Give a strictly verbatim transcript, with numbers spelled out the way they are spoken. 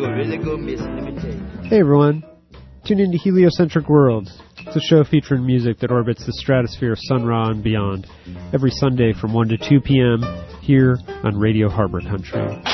go, really go missing, let me tell you. Hey everyone, tune into Heliocentric World. It's a show featuring music that orbits the stratosphere of Sun Ra and beyond, every Sunday from one to two p.m. here on Radio Harbor Country.